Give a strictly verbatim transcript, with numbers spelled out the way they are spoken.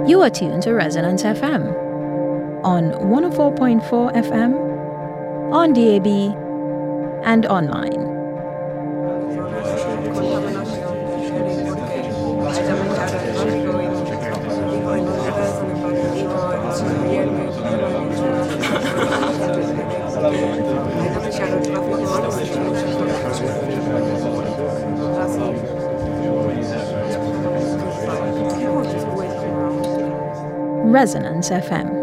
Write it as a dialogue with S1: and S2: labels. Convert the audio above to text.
S1: You are tuned to Resonance F M on one oh four point four F M, on D A B, and online. Resonance F M.